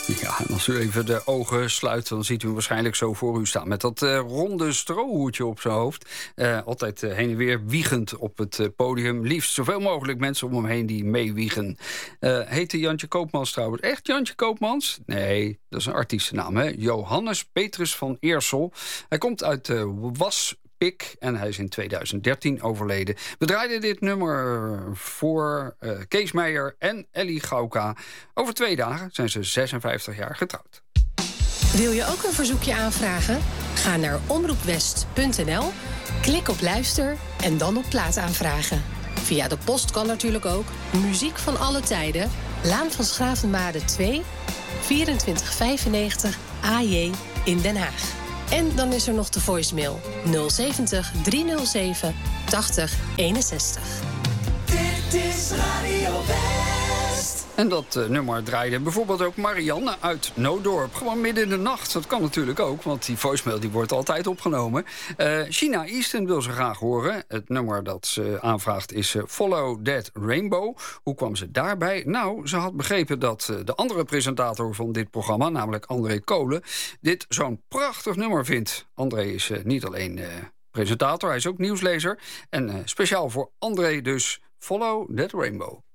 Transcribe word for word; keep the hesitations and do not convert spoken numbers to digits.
Ja, en als u even de ogen sluit, dan ziet u hem waarschijnlijk zo voor u staan. Met dat uh, ronde strohoedje op zijn hoofd. Uh, altijd uh, heen en weer wiegend op het uh, podium. Liefst zoveel mogelijk mensen om hem heen die meewiegen. Uh, heette Jantje Koopmans trouwens echt Jantje Koopmans? Nee, dat is een artiestennaam, hè? Johannes Petrus van Eersel. Hij komt uit uh, Was... Pik, en hij is in tweeduizend dertien overleden. We draaiden dit nummer voor uh, Kees Meijer en Ellie Gauka. Over twee dagen zijn ze zesenvijftig jaar getrouwd. Wil je ook een verzoekje aanvragen? Ga naar omroepwest punt n l, klik op luister en dan op plaat aanvragen. Via de post kan natuurlijk ook. Muziek van alle tijden. Laan van Schravenmade twee, vierentwintig vijfennegentig A J in Den Haag. En dan is er nog de voicemail nul zeventig driehonderdzeven tachtig eenenzestig. Dit is Radio West. En dat uh, nummer draaide bijvoorbeeld ook Marianne uit Noodorp. Gewoon midden in de nacht. Dat kan natuurlijk ook, want die voicemail die wordt altijd opgenomen. Uh, China Easton wil ze graag horen. Het nummer dat ze aanvraagt is uh, Follow That Rainbow. Hoe kwam ze daarbij? Nou, ze had begrepen dat uh, de andere presentator van dit programma, namelijk André Kolen, dit zo'n prachtig nummer vindt. André is uh, niet alleen uh, presentator, hij is ook nieuwslezer. En uh, speciaal voor André dus Follow That Rainbow.